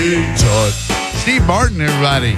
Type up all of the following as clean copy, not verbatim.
Steve Martin, everybody.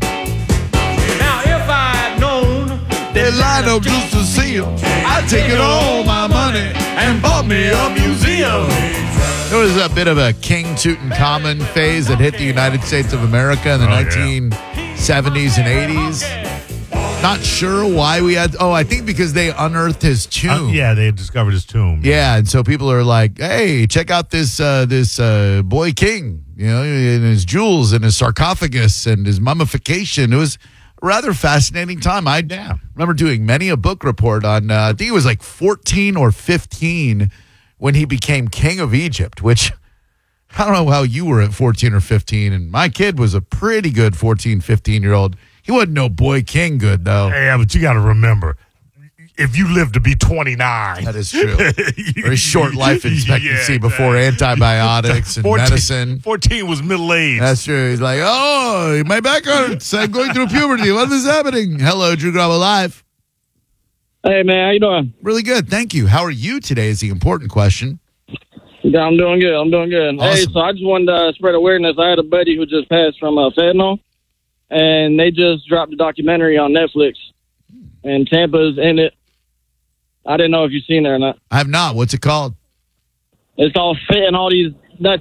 Now, if I'd known They lined up just to see him. I'd taken all my money and bought me a museum. There was a bit of a King Tutankhamun phase that hit the United States of America in the 1970s and 80s. Not sure why we had. I think because they unearthed his tomb. They had discovered his tomb. Yeah, and so people are like, "Hey, check out this boy king, and his jewels and his sarcophagus and his mummification." It was a rather fascinating time. I remember doing many a book report on. I think it was like 14 or 15 when he became king of Egypt. Which I don't know how you were at 14 or 15, and my kid was a pretty good 14, 15-year-old. He wasn't no boy king good, though. Yeah, but you got to remember, if you live to be 29. That is true. Very short life expectancy before antibiotics and 14, medicine. 14 was middle age. That's true. He's like, my back hurts. I'm going through puberty. What is happening? Hello, Drew Garabo Live. Hey, man, how you doing? Really good. Thank you. How are you today is the important question. Yeah, I'm doing good. Awesome. Hey, so I just wanted to spread awareness. I had a buddy who just passed from fentanyl, and they just dropped a documentary on Netflix, and Tampa's in it. I didn't know if you've seen it or not. I have not. What's it called? It's called Fitting All These Nuts.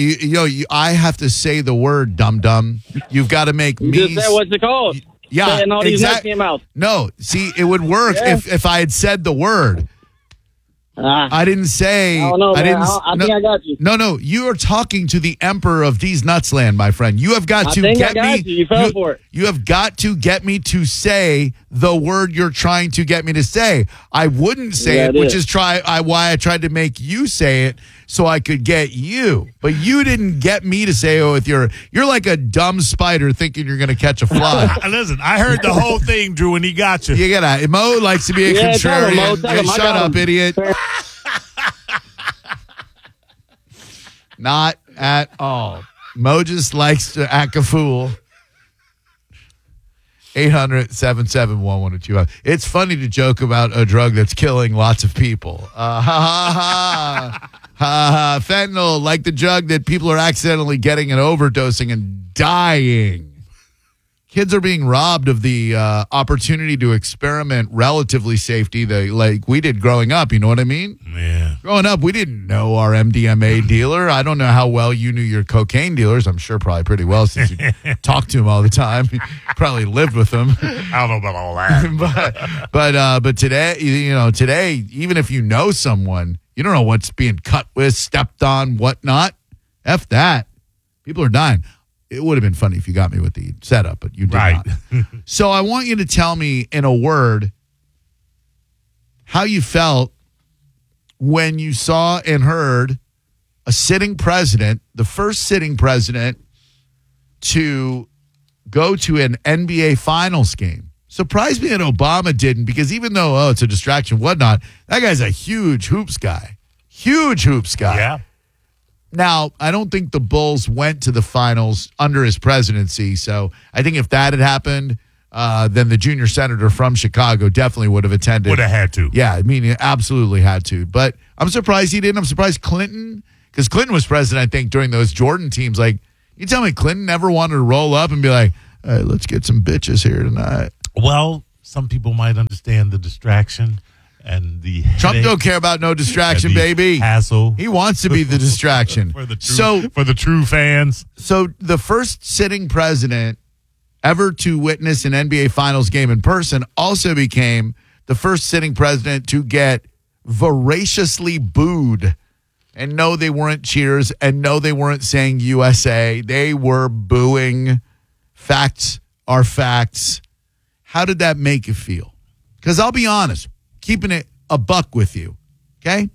I have to say the word, dum-dum. You've got to make me... Just said what's it called? Yeah, Fitting all these nuts in your mouth. No, see, it would work if I had said the word. I didn't say. I don't know, man. I think I got you. No. You are talking to the emperor of D's Nutsland, my friend. You have got to get me. You fell for it. You have got to get me to say the word you're trying to get me to say. I wouldn't say it, which is why I tried to make you say it so I could get you. But you didn't get me to say, you're like a dumb spider thinking you're going to catch a fly. Listen, I heard the whole thing, Drew, and he got you. You gotta. Mo likes to be a contrarian. Tell him, Shut up, idiot. Not at all. Mo just likes to act a fool. 800-771-1025. It's funny to joke about a drug that's killing lots of people. Fentanyl, like the drug that people are accidentally getting and overdosing and dying. Kids are being robbed of the opportunity to experiment relatively safety like we did growing up. You know what I mean? Yeah. Growing up, we didn't know our MDMA dealer. I don't know how well you knew your cocaine dealers. I'm sure probably pretty well since you talked to him all the time. You probably lived with them. I don't know about all that. but today, today, even if you know someone, you don't know what's being cut with, stepped on, whatnot. F that. People are dying. It would have been funny if you got me with the setup, but you did not. So I want you to tell me in a word how you felt when you saw and heard a sitting president, the first sitting president to go to an NBA Finals game. Surprised me that Obama didn't, because even though, it's a distraction, whatnot, that guy's a huge hoops guy. Huge hoops guy. Yeah. Now, I don't think the Bulls went to the finals under his presidency. So I think if that had happened, then the junior senator from Chicago definitely would have attended. Would have had to. Yeah, I mean, he absolutely had to. But I'm surprised he didn't. I'm surprised Clinton, because Clinton was president, I think, during those Jordan teams. Like, you tell me Clinton never wanted to roll up and be like, hey, let's get some bitches here tonight. Well, some people might understand the distraction. And the Trump don't care about no distraction, baby. Hassle. He wants to be the distraction. for the true fans. So the first sitting president ever to witness an NBA Finals game in person also became the first sitting president to get voraciously booed. And no, they weren't cheers. And no, they weren't saying USA. They were booing. Facts are facts. How did that make you feel? Because I'll be honest. Keeping it a buck with you, okay?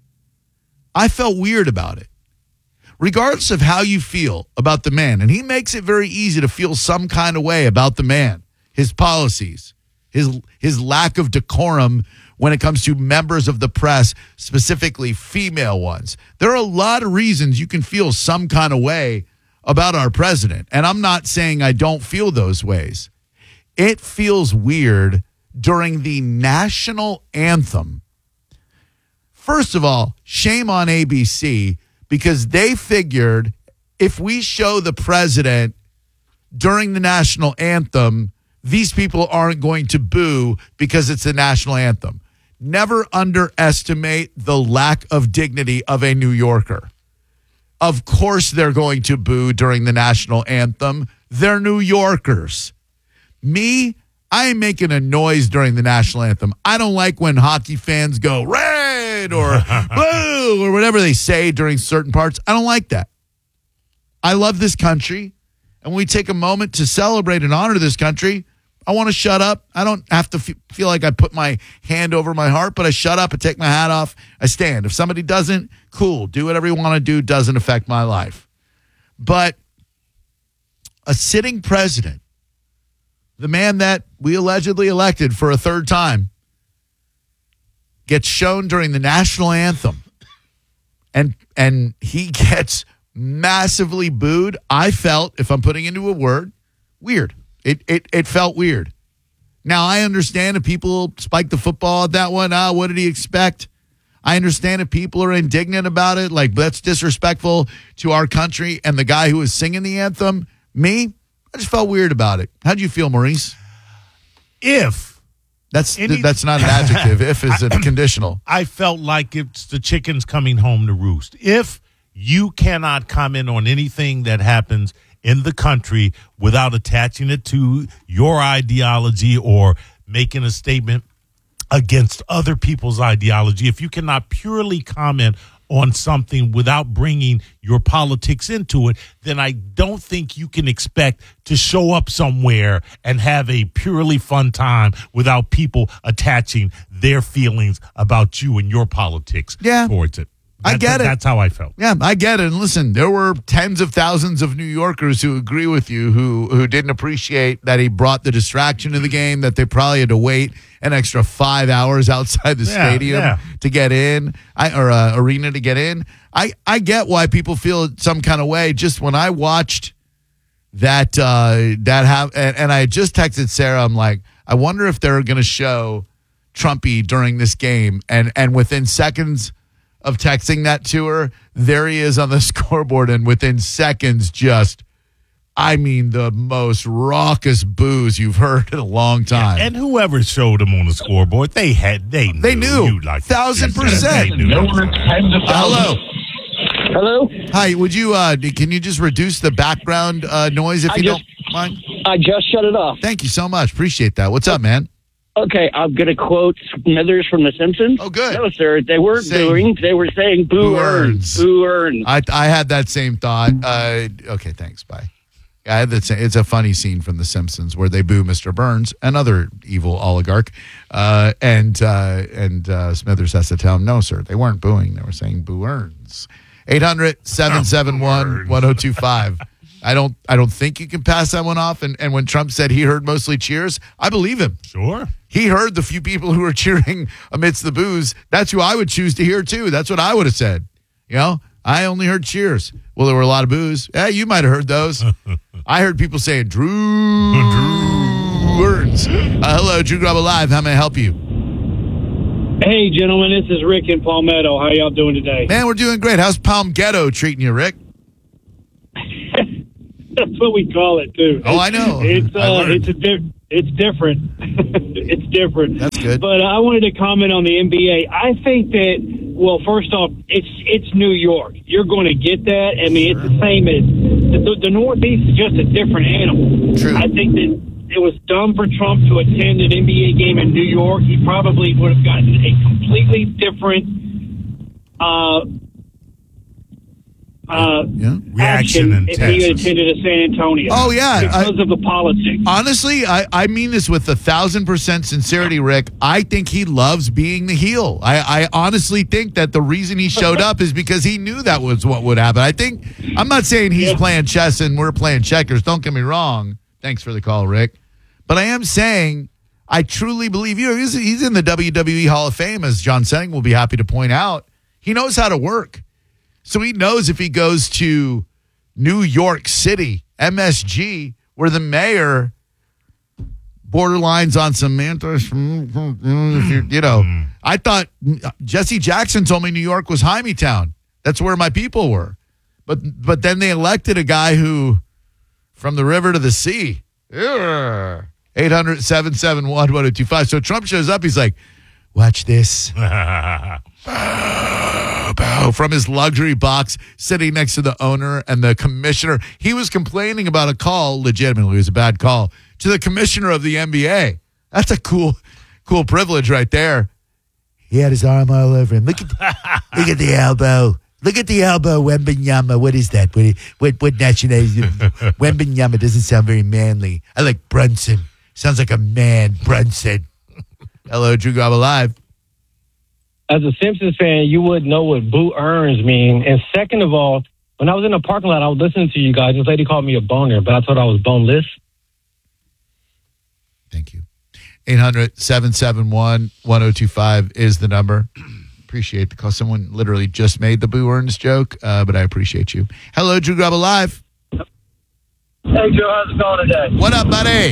I felt weird about it. Regardless of how you feel about the man, and he makes it very easy to feel some kind of way about the man, his policies, his lack of decorum when it comes to members of the press, specifically female ones. There are a lot of reasons you can feel some kind of way about our president, and I'm not saying I don't feel those ways. It feels weird during the national anthem. First of all, shame on ABC, because they figured if we show the president during the national anthem, these people aren't going to boo because it's the national anthem. Never underestimate the lack of dignity of a New Yorker. Of course they're going to boo during the national anthem. They're New Yorkers. Me, I ain't making a noise during the national anthem. I don't like when hockey fans go red or boo or whatever they say during certain parts. I don't like that. I love this country. And when we take a moment to celebrate and honor this country, I want to shut up. I don't have to feel like I put my hand over my heart, but I shut up, I take my hat off, I stand. If somebody doesn't, cool. Do whatever you want to do. Doesn't affect my life. But a sitting president, the man that we allegedly elected for a third time, gets shown during the national anthem, and he gets massively booed. I felt, if I'm putting into a word, weird. It felt weird. Now, I understand if people spike the football at that one. What did he expect? I understand if people are indignant about it, like that's disrespectful to our country and the guy who was singing the anthem. Me, I just felt weird about it. How'd you feel, Maurice? That's not an adjective. If is a conditional. I felt like it's the chickens coming home to roost. If you cannot comment on anything that happens in the country without attaching it to your ideology or making a statement against other people's ideology, if you cannot purely comment on something without bringing your politics into it, then I don't think you can expect to show up somewhere and have a purely fun time without people attaching their feelings about you and your politics towards it. I get it. That's how I felt. Yeah, I get it. And listen, there were tens of thousands of New Yorkers who agree with you, who didn't appreciate that he brought the distraction to the game, that they probably had to wait an extra 5 hours outside the stadium to get in, or arena to get in. I get why people feel some kind of way. Just when I watched that and I just texted Sarah, I'm like, I wonder if they're going to show Trumpy during this game, and within seconds of texting that to her, there he is on the scoreboard, and within seconds, the most raucous boos you've heard in a long time. Yeah, and whoever showed him on the scoreboard, they knew. You'd like 1,000%. Hello? Hi, would you, can you just reduce the background noise if you don't mind? I just shut it off. Thank you so much. Appreciate that. What's up, man? Okay, I'm going to quote Smithers from The Simpsons. Oh, good. No, sir, they weren't booing. They were saying boo earns. Boo earns. I had that same thought. Okay, thanks. Bye. I had that same, it's a funny scene from The Simpsons where they boo Mr. Burns, another evil oligarch, and Smithers has to tell him, no, sir, they weren't booing. They were saying boo earns. 800-771-1025. I don't think you can pass that one off. And when Trump said he heard mostly cheers, I believe him. Sure. He heard the few people who were cheering amidst the boos. That's who I would choose to hear, too. That's what I would have said. You know, I only heard cheers. Well, there were a lot of boos. Yeah, you might have heard those. I heard people saying, Drew Burns. Hello, Drew Grubba Live. How may I help you? Hey, gentlemen, this is Rick in Palmetto. How y'all doing today? Man, we're doing great. How's Palm Ghetto treating you, Rick? That's what we call it, too. Oh, I know. It's different. It's different. That's good. But I wanted to comment on the NBA. I think that, well, first off, it's New York. You're going to get that. I mean, It's the same as the Northeast is just a different animal. True. I think that it was dumb for Trump to attend an NBA game in New York. He probably would have gotten a completely different reaction if he had attended a San Antonio. Oh, yeah. Because of the politics. Honestly, I mean this with 1,000% sincerity, Rick. I think he loves being the heel. I honestly think that the reason he showed up is because he knew that was what would happen. I'm not saying he's playing chess and we're playing checkers. Don't get me wrong. Thanks for the call, Rick. But I am saying I truly believe he's in the WWE Hall of Fame, as John Senning will be happy to point out. He knows how to work. So he knows if he goes to New York City, MSG, where the mayor borderlines on some I thought Jesse Jackson told me New York was Hymietown. That's where my people were. But then they elected a guy who, from the river to the sea. 800-771-1025. So Trump shows up. He's like, watch this. Bow, from his luxury box, sitting next to the owner and the commissioner. He was complaining about a call, legitimately, it was a bad call, to the commissioner of the NBA. That's a cool privilege right there. He had his arm all over him. Look at the elbow. Look at the elbow, Wembanyama. What is that? What nationality? Wembanyama doesn't sound very manly. I like Brunson. Sounds like a man, Brunson. Hello, Drew Garabo Live. As a Simpsons fan, you would know what Boo Earns mean. And second of all, when I was in the parking lot, I was listening to you guys. This lady called me a boner, but I thought I was boneless. Thank you. 800-771-1025 is the number. Appreciate the call. Someone literally just made the Boo Earns joke, but I appreciate you. Hello, Drew Garabo Live. Hey, Joe, how's it going today? What up, buddy?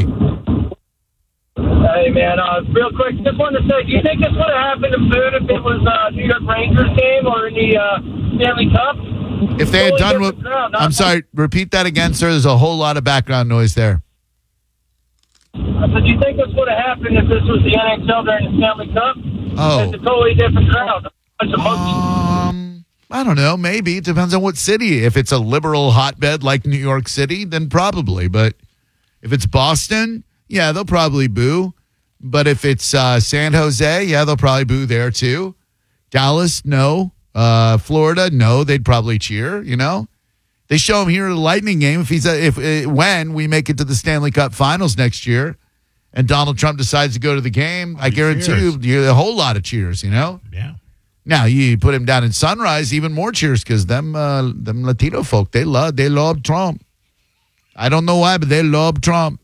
Hey, man, real quick, just wanted to say, do you think this would have happened to Boone if it was New York Rangers game or in the Stanley Cup? If they had Totally done what... different crowd, I'm sorry, repeat that again, sir. There's a whole lot of background noise there. I said, do you think this would have happened if this was the NHL during the Stanley Cup? Oh. It's a totally different crowd. A bunch of monkeys. I don't know. Maybe. It depends on what city. If it's a liberal hotbed like New York City, then probably. But if it's Boston, yeah, they'll probably boo. But if it's San Jose, yeah, they'll probably boo there too. Dallas, no. Florida, no. They'd probably cheer, you know. They show him here at the Lightning game when we make it to the Stanley Cup Finals next year and Donald Trump decides to go to the game, I guarantee you a whole lot of cheers, you know? Yeah. Now, you put him down in Sunrise, even more cheers because them Latino folk, they love Trump. I don't know why, but they love Trump.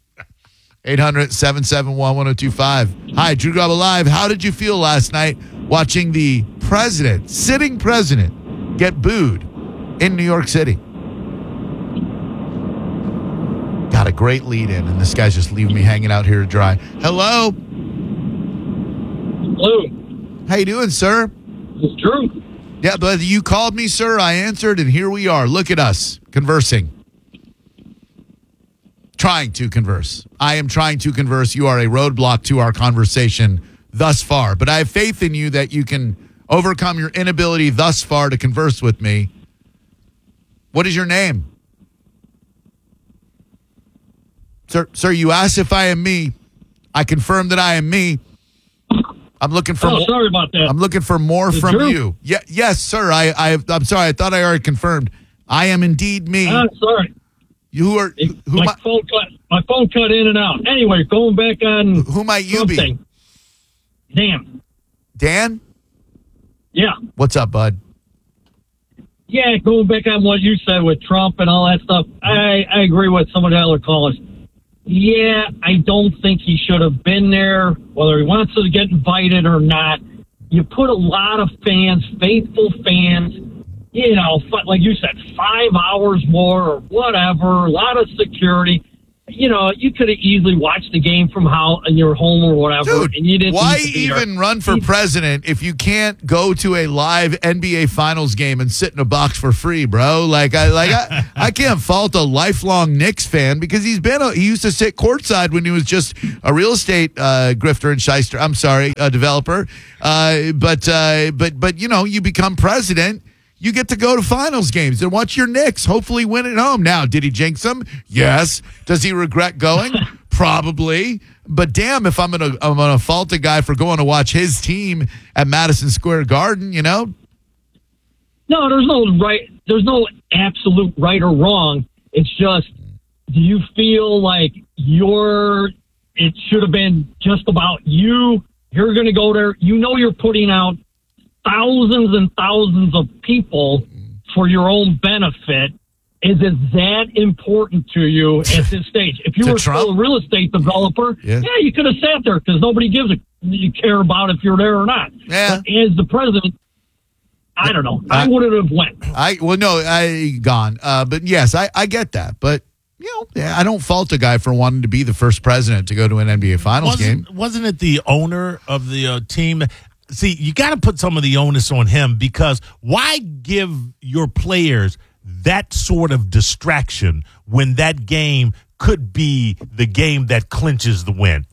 800-771-1025. Hi, Drew Garabo Live. How did you feel last night watching the sitting president, get booed in New York City? Got a great lead in, and this guy's just leaving me hanging out here to dry. Hello. Hello. How you doing, sir? It's Drew. Yeah, but you called me, sir. I answered, and here we are. Look at us conversing. Trying to converse. I am trying to converse. You are a roadblock to our conversation thus far. But I have faith in you that you can overcome your inability thus far to converse with me. What is your name? Sir, you asked if I am me. I confirm that I am me. I'm looking for. Sorry about that. I'm looking for more from you. Yeah, yes, sir. I'm sorry. I thought I already confirmed. I am indeed me. Sorry. You are. My phone cut in and out. Anyway, going back on. Who might you be? Something. Dan. Dan? Yeah. What's up, bud? Yeah, going back on what you said with Trump and all that stuff, I agree with some of the other callers. Yeah, I don't think he should have been there, whether he wants to get invited or not. You put a lot of fans, faithful fans, you know, like you said, 5 hours more or whatever, a lot of security. You know, you could have easily watched the game from in your home or whatever. Dude, and you didn't why need to be even there. run for president if you can't go to a live NBA Finals game and sit in a box for free, bro? I can't fault a lifelong Knicks fan because he used to sit courtside when he was just a real estate grifter and shyster. I'm sorry, a developer. But you know, you become president. You get to go to finals games and watch your Knicks hopefully win at home. Now, did he jinx them? Yes. Does he regret going? Probably. But damn, if I'm gonna fault a guy for going to watch his team at Madison Square Garden, you know? No, there's no absolute right or wrong. It's just, do you feel like it should have been just about you? You're going to go there. You know you're putting out thousands and thousands of people for your own benefit. Is it that important to you at this stage? If you were still a real estate developer, yeah you could have sat there because nobody you care about if you're there or not. Yeah. But as the president, I don't know. I wouldn't have went. Gone. But yes, I get that. But you know, I don't fault a guy for wanting to be the first president to go to an NBA Finals game. Wasn't it the owner of the team? See, you got to put some of the onus on him because why give your players that sort of distraction when that game could be the game that clinches the win.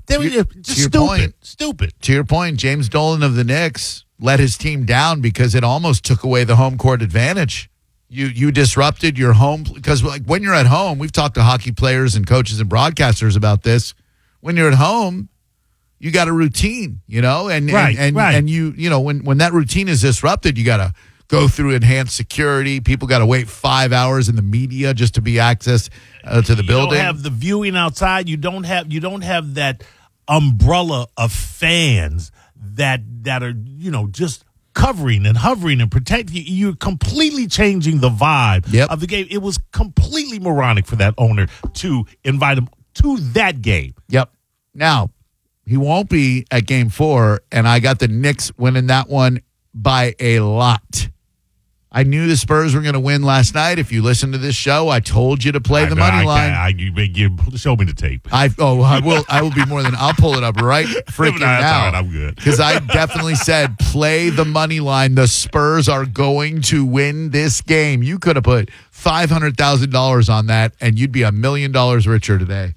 Stupid. To your point, James Dolan of the Knicks let his team down because it almost took away the home court advantage. You disrupted your home, because like when you're at home, we've talked to hockey players and coaches and broadcasters about this. When you're at home, you got a routine, and you know when that routine is disrupted, you got to go through enhanced security. People got to wait 5 hours in the media just to be accessed to the building. You don't have the viewing outside. You don't have that umbrella of fans that are just covering and hovering and protecting. You're completely changing the vibe of the game. It was completely moronic for that owner to invite him to that game. Yep. Now, he won't be at Game 4, and I got the Knicks winning that one by a lot. I knew the Spurs were going to win last night. If you listen to this show, I told you to play the money line. You show me the tape. I will be more than. I'll pull it up right freaking now. Right, I'm good. Because I definitely said play the money line. The Spurs are going to win this game. You could have put $500,000 on that, and you'd be $1 million richer today.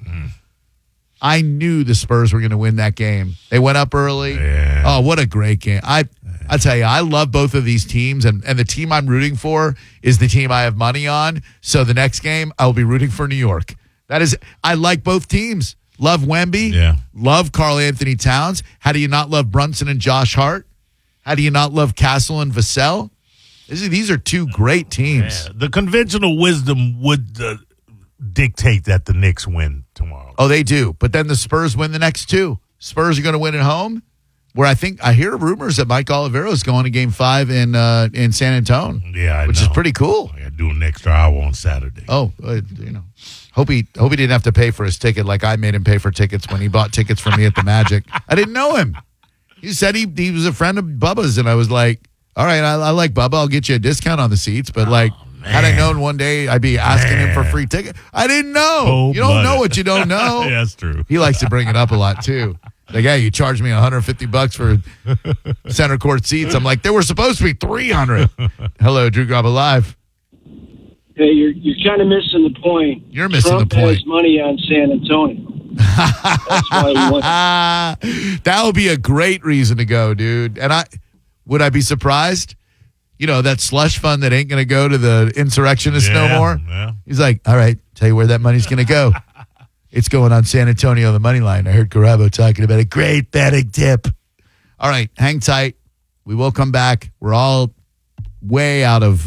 I knew the Spurs were going to win that game. They went up early. Yeah. Oh, what a great game. I tell you, I love both of these teams, and the team I'm rooting for is the team I have money on. So the next game, I will be rooting for New York. I like both teams. Love Wemby. Yeah. Love Karl Anthony Towns. How do you not love Brunson and Josh Hart? How do you not love Castle and Vassell? These are two great teams. Yeah. The conventional wisdom would dictate that the Knicks win tomorrow. Oh, they do. But then the Spurs win the next two. Spurs are going to win at home. Where I hear rumors that Mike Olivero is going to Game 5 in San Antonio. Yeah, which is pretty cool. I got to do an extra hour on Saturday. Oh, hope he didn't have to pay for his ticket like I made him pay for tickets when he bought tickets for me at the Magic. I didn't know him. He said he was a friend of Bubba's, and I was like, all right, I like Bubba. I'll get you a discount on the seats, but had I known one day I'd be asking him for free ticket. I didn't know. You don't know what you don't know. Yeah, that's true. He likes to bring it up a lot too. Like, yeah, you charged me $150 for center court seats. I'm like, they were supposed to be $300. Hello, Drew Graba Live. Hey, you're kind of missing the point. You're missing Trump the point. has money on San Antonio. That's why he wants. That would be a great reason to go, dude. And would I be surprised? That slush fund that ain't going to go to the insurrectionists no more. Yeah. He's like, all right, tell you where that money's going to go. It's going on San Antonio, the money line. I heard Garabo talking about a great betting tip. All right, hang tight. We will come back. We're all way out of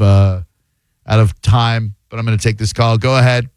time, but I'm going to take this call. Go ahead.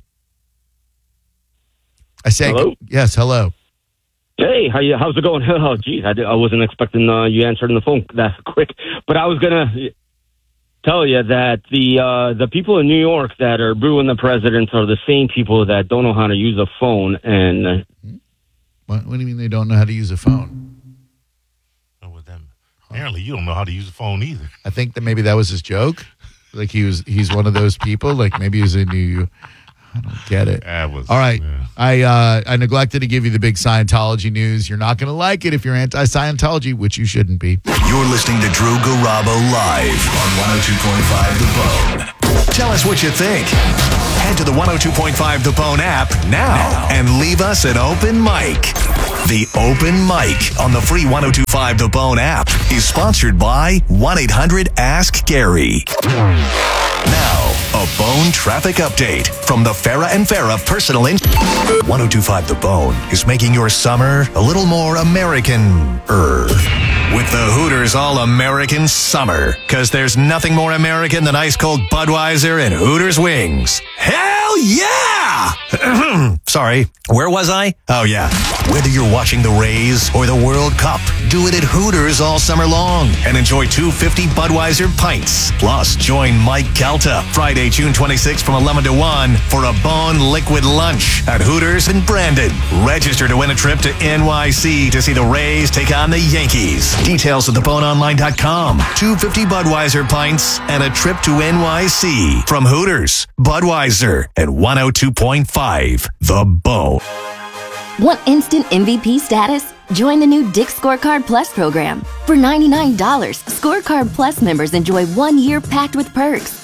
I say, hello? Yes, hello. Hey, how's it going? Oh, geez, I wasn't expecting you answering the phone that quick. But I was gonna tell you that the people in New York that are booing the president are the same people that don't know how to use a phone. And what do you mean they don't know how to use a phone? Oh, with them. Apparently, you don't know how to use a phone either. I think that maybe that was his joke. Like he's one of those people. Like maybe he's in New. I don't get it. All right. Yeah. I neglected to give you the big Scientology news. You're not going to like it if you're anti-Scientology, which you shouldn't be. You're listening to Drew Garabo live on 102.5 The Bone. Tell us what you think. Head to the 102.5 The Bone app now and leave us an open mic. The Open Mic on the free 102.5 The Bone app is sponsored by 1-800-ASK-GARY. Now, a Bone traffic update from the Farrah and Farrah Personal 102.5 The Bone is making your summer a little more American-er. With the Hooters All-American Summer, because there's nothing more American than ice-cold Budweiser and Hooters wings. Hell yeah! Sorry, where was I? Oh, yeah. Whether you're watching the Rays or the World Cup, do it at Hooters all summer long and enjoy 250 Budweiser pints. Plus, join Mike Calta Friday, June 26th from 11 to 1 for a Bone Liquid Lunch at Hooters in Brandon. Register to win a trip to NYC to see the Rays take on the Yankees. Details at theboneonline.com. 250 Budweiser pints and a trip to NYC from Hooters, Budweiser, and 102.5 The Bone. Want instant MVP status? Join the new Dick's Scorecard Plus program. For $99, Scorecard Plus members enjoy 1 year packed with perks,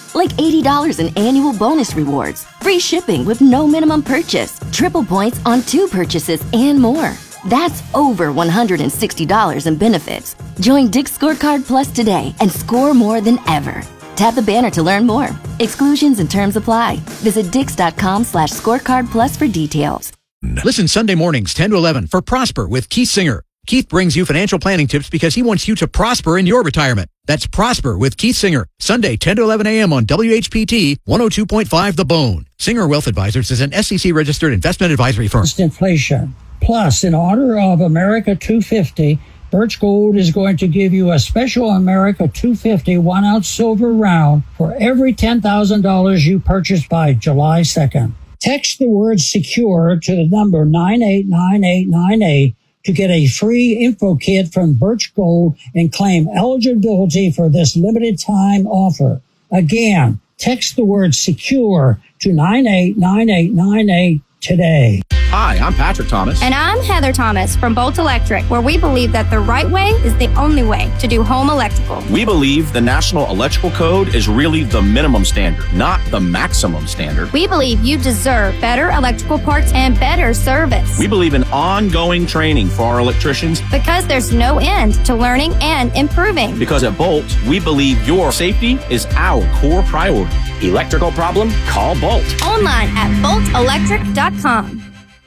like $80 in annual bonus rewards, free shipping with no minimum purchase, triple points on 2 purchases, and more. That's over $160 in benefits. Join Dick's Scorecard Plus today and score more than ever. Tap the banner to learn more. Exclusions and terms apply. Visit dix.com/scorecard plus for details. Listen Sunday mornings 10 to 11 for Prosper with Keith Singer. Keith brings you financial planning tips because he wants you to prosper in your retirement. That's Prosper with Keith Singer. Sunday 10 to 11 a.m. on WHPT 102.5 The Bone. Singer Wealth Advisors is an SEC-registered investment advisory firm. Inflation. Plus, in honor of America 250, Birch Gold is going to give you a special America 250 1-ounce silver round for every $10,000 you purchase by July 2nd. Text the word SECURE to the number 989898 to get a free info kit from Birch Gold and claim eligibility for this limited time offer. Again, text the word SECURE to 989898 today. Hi, I'm Patrick Thomas. And I'm Heather Thomas from Bolt Electric, where we believe that the right way is the only way to do home electrical. We believe the National Electrical Code is really the minimum standard, not the maximum standard. We believe you deserve better electrical parts and better service. We believe in ongoing training for our electricians. Because there's no end to learning and improving. Because at Bolt, we believe your safety is our core priority. Electrical problem? Call Bolt. Online at boltelectric.com.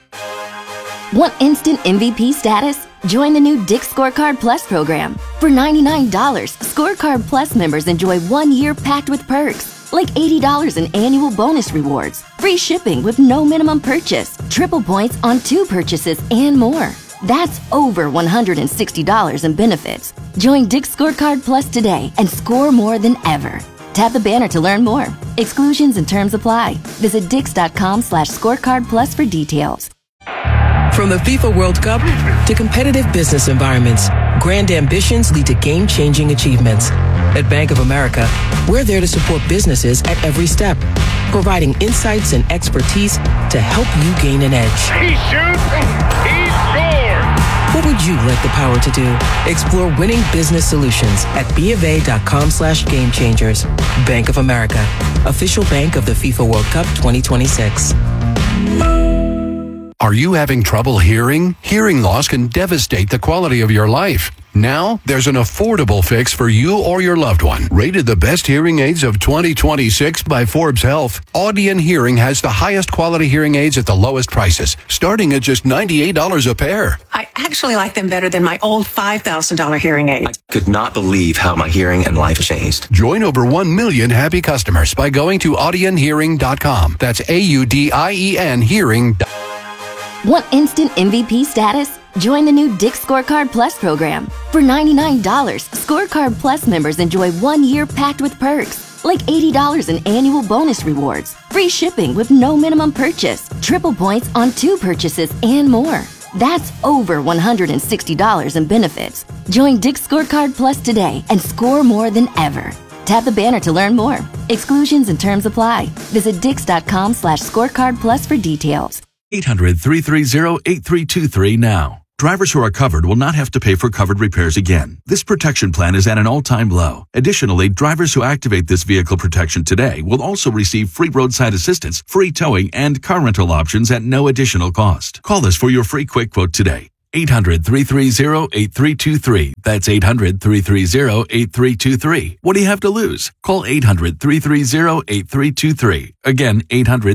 Want instant MVP status? Join the new Dick's Scorecard Plus program. For $99, Scorecard Plus members enjoy 1 year packed with perks, like $80 in annual bonus rewards, free shipping with no minimum purchase, triple points on 2 purchases, and more. That's over $160 in benefits. Join Dick's Scorecard Plus today and score more than ever. Tap the banner to learn more. Exclusions and terms apply. Visit dix.com/scorecard plus for details. From the FIFA World Cup to competitive business environments, grand ambitions lead to game-changing achievements. At Bank of America, we're there to support businesses at every step, providing insights and expertise to help you gain an edge. He shoots, he scores! What would you like the power to do? Explore winning business solutions at BofA.com/gamechangers. Bank of America, official bank of the FIFA World Cup 2026. Are you having trouble hearing? Hearing loss can devastate the quality of your life. Now, there's an affordable fix for you or your loved one. Rated the best hearing aids of 2026 by Forbes Health, Audion Hearing has the highest quality hearing aids at the lowest prices, starting at just $98 a pair. I actually like them better than my old $5,000 hearing aid. I could not believe how my hearing and life changed. Join over 1 million happy customers by going to audionhearing.com. That's AUDIEN hearing.com. Want instant MVP status? Join the new Dick's Scorecard Plus program. For $99, Scorecard Plus members enjoy 1 year packed with perks, like $80 in annual bonus rewards, free shipping with no minimum purchase, triple points on 2 purchases, and more. That's over $160 in benefits. Join Dick's Scorecard Plus today and score more than ever. Tap the banner to learn more. Exclusions and terms apply. Visit dix.com/scorecard plus for details. 800-330-8323 now. Drivers who are covered will not have to pay for covered repairs again. This protection plan is at an all-time low. Additionally, drivers who activate this vehicle protection today will also receive free roadside assistance, free towing, and car rental options at no additional cost. Call us for your free quick quote today. 800-330-8323. That's 800-330-8323. What do you have to lose? Call 800-330-8323. Again,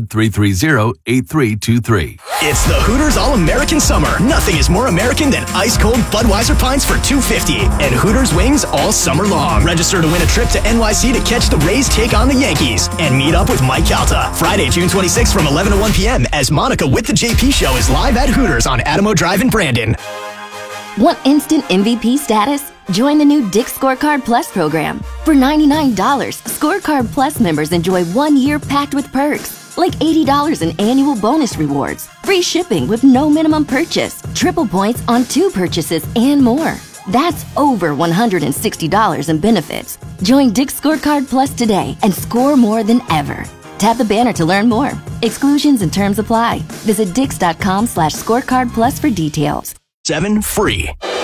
800-330-8323. It's the Hooters All-American Summer. Nothing is more American than ice-cold Budweiser pints for $2.50. And Hooters wings all summer long. Register to win a trip to NYC to catch the Rays take on the Yankees. And meet up with Mike Calta. Friday, June 26th from 11 to 1 p.m. as Monica with the JP Show is live at Hooters on Adamo Drive in Brandon. Want instant MVP status? Join the new Dick's Scorecard Plus program. For $99, Scorecard Plus members enjoy 1 year packed with perks, like $80 in annual bonus rewards, free shipping with no minimum purchase, triple points on 2 purchases, and more. That's over $160 in benefits. Join Dick's Scorecard Plus today and score more than ever. Tap the banner to learn more. Exclusions and terms apply. Visit dix.com/scorecard plus for details. 7 free.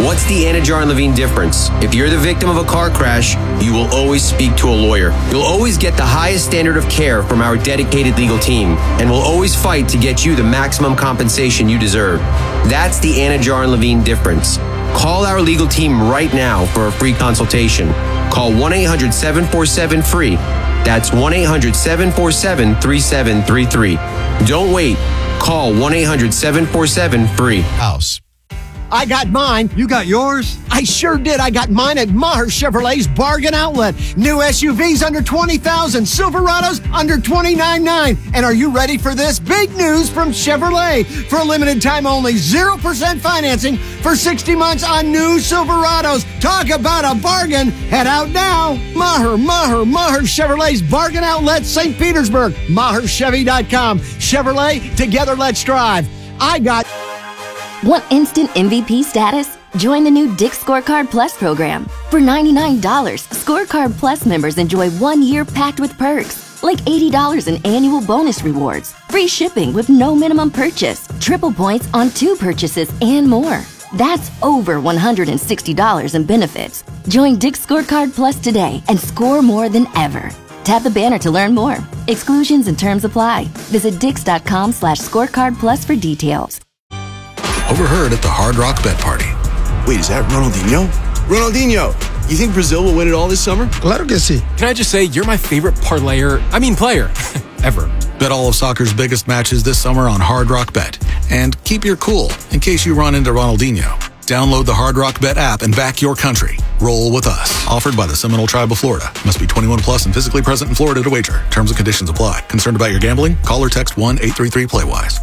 What's the Anna Jar and Levine difference? If you're the victim of a car crash, you will always speak to a lawyer. You'll always get the highest standard of care from our dedicated legal team, and we'll always fight to get you the maximum compensation you deserve. That's the Anna Jar and Levine difference. Call our legal team right now for a free consultation. Call 1-800-747-FREE. That's 1-800-747-3733. Don't wait. Call 1-800-747-FREE. House. I got mine. You got yours? I sure did. I got mine at Maher Chevrolet's Bargain Outlet. New SUVs under $20,000, Silverados under $29,900. And are you ready for this? Big news from Chevrolet. For a limited time only, 0% financing for 60 months on new Silverados. Talk about a bargain. Head out now. Maher Chevrolet's Bargain Outlet, St. Petersburg. MaherChevy.com. Chevrolet, together let's drive. I got... Want instant MVP status? Join the new Dick's Scorecard Plus program. For $99, Scorecard Plus members enjoy 1 year packed with perks, like $80 in annual bonus rewards, free shipping with no minimum purchase, triple points on 2 purchases, and more. That's over $160 in benefits. Join Dick's Scorecard Plus today and score more than ever. Tap the banner to learn more. Exclusions and terms apply. Visit Dix.com/scorecard plus for details. Overheard at the Hard Rock Bet Party. Wait, is that Ronaldinho? Ronaldinho, you think Brazil will win it all this summer? Claro que sí. Can I just say, you're my favorite player ever. Bet all of soccer's biggest matches this summer on Hard Rock Bet. And keep your cool in case you run into Ronaldinho. Download the Hard Rock Bet app and back your country. Roll with us. Offered by the Seminole Tribe of Florida. Must be 21 plus and physically present in Florida to wager. Terms and conditions apply. Concerned about your gambling? Call or text 1-833-PLAY-WISE.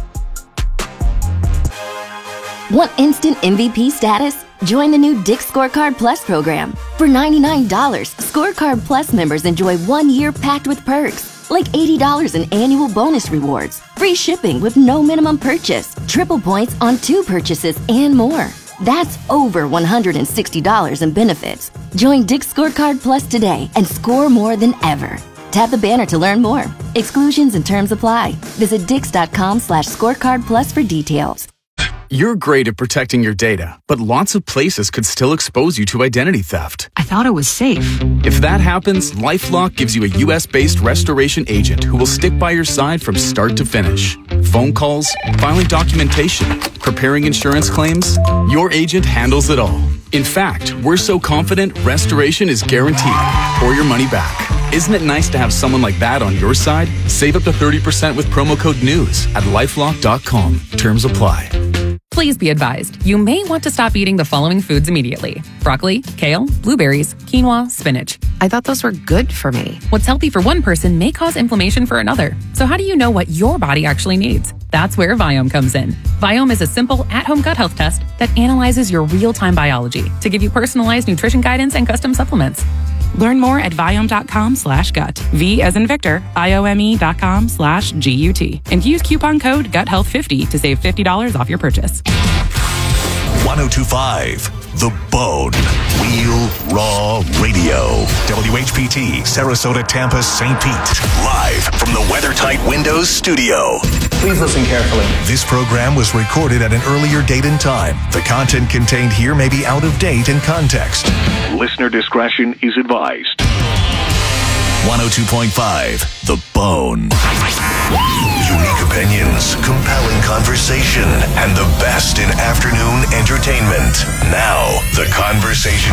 Want instant MVP status? Join the new Dick's Scorecard Plus program. For $99, Scorecard Plus members enjoy 1 year packed with perks, like $80 in annual bonus rewards, free shipping with no minimum purchase, triple points on 2 purchases, and more. That's over $160 in benefits. Join Dick's Scorecard Plus today and score more than ever. Tap the banner to learn more. Exclusions and terms apply. Visit Dix.com/scorecard plus for details. You're great at protecting your data, but lots of places could still expose you to identity theft. I thought it was safe. If that happens, LifeLock gives you a U.S.-based restoration agent who will stick by your side from start to finish. Phone calls, filing documentation, preparing insurance claims, your agent handles it all. In fact, we're so confident restoration is guaranteed or your money back. Isn't it nice to have someone like that on your side? Save up to 30% with promo code NEWS at LifeLock.com. Terms apply. Please be advised, you may want to stop eating the following foods immediately. Broccoli, kale, blueberries, quinoa, spinach. I thought those were good for me. What's healthy for one person may cause inflammation for another. So how do you know what your body actually needs? That's where Viome comes in. Viome is a simple, at-home gut health test that analyzes your real-time biology to give you personalized nutrition guidance and custom supplements. Learn more at Viome.com/gut. V as in Victor, IOME.com/GUT. And use coupon code GUTHEALTH50 to save $50 off your purchase. 102.5 The Bone. Real Raw Radio. WHPT, Sarasota, Tampa, St. Pete. Live from the WeatherTight Windows studio. Please listen carefully. This program was recorded at an earlier date and time. The content contained here may be out of date in context. Listener discretion is advised. 102.5 The Bone. Unique opinions, compelling conversation, and the best in afternoon entertainment. Now, the conversation